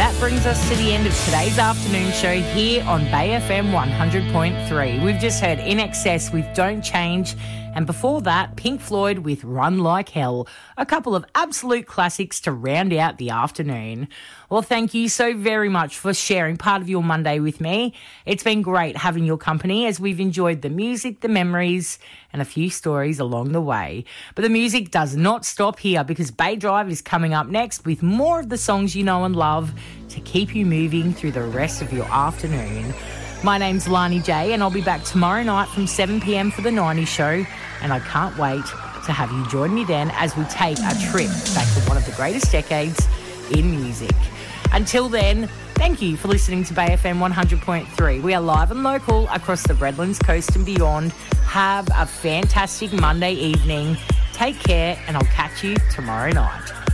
that brings us to the end of today's afternoon show here on Bay FM 100.3. We've just heard In Excess with Don't Change, and before that, Pink Floyd with Run Like Hell, a couple of absolute classics to round out the afternoon. Well, thank you so very much for sharing part of your Monday with me. It's been great having your company as we've enjoyed the music, the memories, and a few stories along the way. But the music does not stop here, because Bay Drive is coming up next with more of the songs you know and love to keep you moving through the rest of your afternoon. My name's Lani J, and I'll be back tomorrow night from 7 p.m. for the 90s show, and I can't wait to have you join me then as we take a trip back to one of the greatest decades in music. Until then, thank you for listening to Bay FM 100.3. We are live and local across the Redlands coast and beyond. Have a fantastic Monday evening. Take care, and I'll catch you tomorrow night.